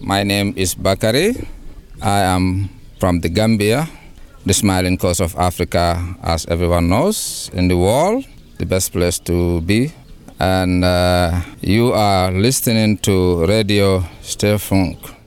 My name is Bakari. I am from the Gambia, the smiling coast of Africa, as everyone knows, in the world, the best place to be. And you are listening to Radio Stay Funk.